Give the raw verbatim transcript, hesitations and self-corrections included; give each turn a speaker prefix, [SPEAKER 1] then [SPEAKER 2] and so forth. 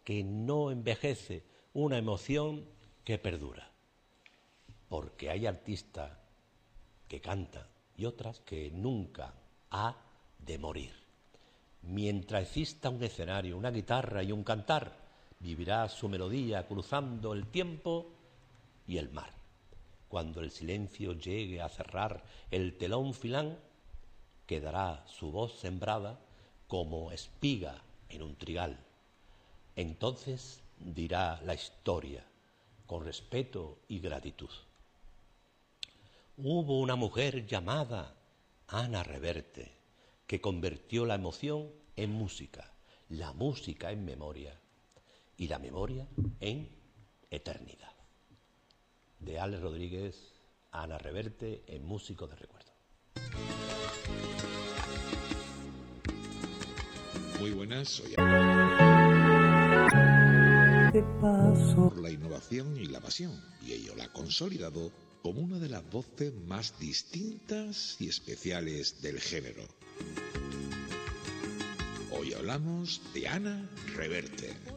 [SPEAKER 1] que no envejece, una emoción que perdura. Porque hay artistas que cantan y otras que nunca ha de morir. Mientras exista un escenario, una guitarra y un cantar, vivirá su melodía cruzando el tiempo y el mar. Cuando el silencio llegue a cerrar el telón filán, quedará su voz sembrada como espiga en un trigal. Entonces dirá la historia con respeto y gratitud. Hubo una mujer llamada Ana Reverte que convirtió la emoción en música, la música en memoria y la memoria en eternidad. De Alex Rodríguez, Ana Reverte en Músico de Recuerdo.
[SPEAKER 2] Muy buenas, soy
[SPEAKER 3] de paso
[SPEAKER 2] por la innovación y la pasión, y ello la ha consolidado como una de las voces más distintas y especiales del género. Hoy hablamos de Ana Reverte.